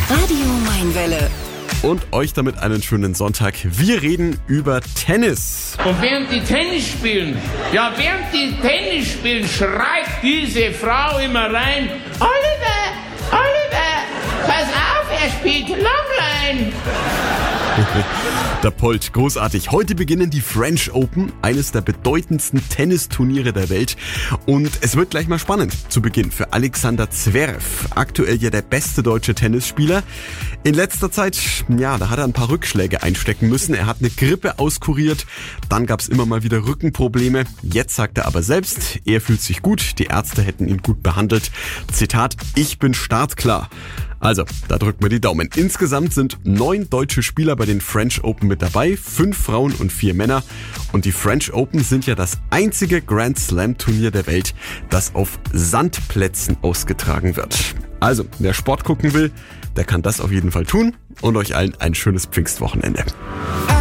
Radio Mainwelle. Und euch damit einen schönen Sonntag. Wir reden über Tennis. Und während die Tennis spielen, schreit diese Frau immer rein: Oliver, pass auf, er spielt Longline. Der Polt, großartig. Heute beginnen die French Open, eines der bedeutendsten Tennisturniere der Welt. Und es wird gleich mal spannend zu Beginn für Alexander Zverev. Aktuell ja der beste deutsche Tennisspieler. In letzter Zeit, da hat er ein paar Rückschläge einstecken müssen. Er hat eine Grippe auskuriert. Dann gab es immer mal wieder Rückenprobleme. Jetzt sagt er aber selbst, er fühlt sich gut. Die Ärzte hätten ihn gut behandelt. Zitat: Ich bin startklar. Also, da drückt man die Daumen. Insgesamt sind 9 deutsche Spieler bei den French Open mit dabei, 5 Frauen und 4 Männer. Und die French Open sind ja das einzige Grand Slam Turnier der Welt, das auf Sandplätzen ausgetragen wird. Also, wer Sport gucken will, der kann das auf jeden Fall tun. Und euch allen ein schönes Pfingstwochenende.